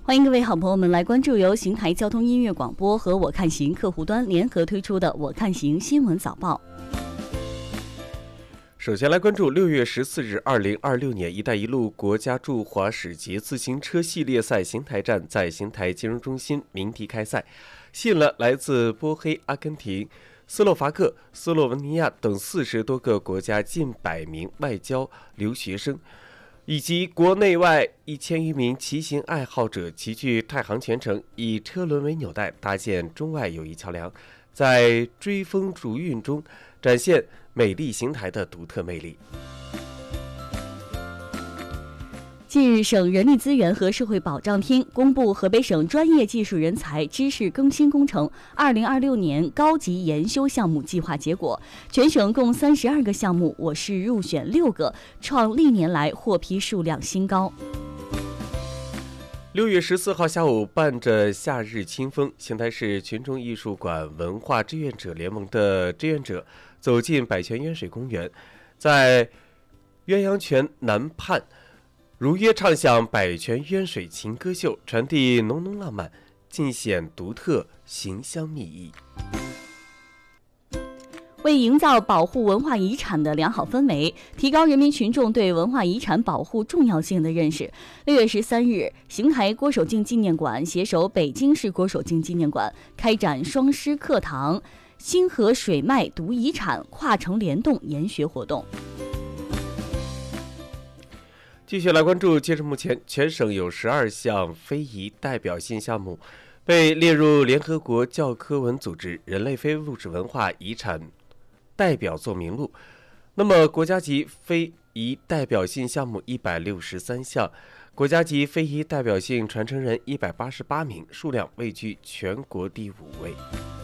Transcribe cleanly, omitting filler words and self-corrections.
欢迎各位好朋友们来关注由邢台交通音乐广播和我看行客户端联合推出的我看行新闻早报。 首先来关注6月14日2026年“一带一路”国家驻华使节自行车系列赛邢台站在邢台金融中心鸣笛开赛，吸引了来自波黑、阿根廷、斯洛伐克、斯洛文尼亚等40多个国家近100名外交留学生，以及国内外1000余名骑行爱好者齐聚太行全程，以车轮为纽带搭建中外友谊桥梁，在追风逐韵中展现美丽邢台的独特魅力。 近日，省人力资源和社会保障厅公布河北省专业技术人才知识更新工程2026年高级研修项目计划结果，全省共32个项目，我市入选6个，创历年来获批数量新高。 6月14号下午，伴着夏日清风，邢台市群众艺术馆文化志愿者联盟的志愿者走进百泉渊水公园，在鸳鸯泉南畔如约唱响百泉渊水情歌秀，传递浓浓浪漫，尽显独特形香蜜意。 为营造保护文化遗产的良好氛围，提高人民群众对文化遗产保护重要性的认识，6月13日，邢台郭守敬纪念馆携手北京市郭守敬纪念馆开展双师课堂星河水脉读遗产跨城联动研学活动。 继续来关注，截至目前，全省有12项非遗代表性项目被列入联合国教科文组织人类非物质文化遗产代表作名录。那么国家级非遗代表性项目163项，国家级非遗代表性传承人188名，数量位居全国第5位。